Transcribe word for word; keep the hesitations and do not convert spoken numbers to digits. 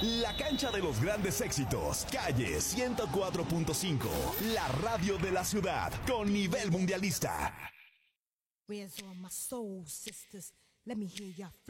La cancha de los grandes éxitos. Calle ciento cuatro punto cinco. La radio de la ciudad con nivel mundialista. Where's all my soul sisters? Let me hear ya flow.